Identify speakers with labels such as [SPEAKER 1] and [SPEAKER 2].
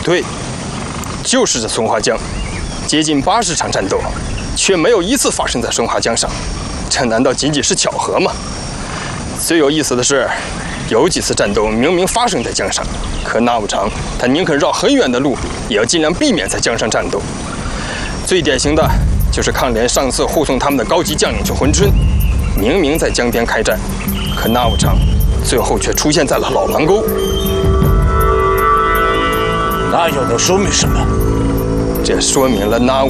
[SPEAKER 1] 对，就是这松花江，接近80场战斗，却没有一次发生在松花江上，这难道仅仅是巧合吗？最有意思的是，有几次战斗明明发生在江上，可纳武长他宁肯绕很远的路，也要尽量避免在江上战斗。最典型的就是抗联上次护送他们的高级将领去珲春，明明在江边开战，可纳武长最后却出现在了老狼沟。
[SPEAKER 2] 那又能说明什么？
[SPEAKER 1] 这说明了纳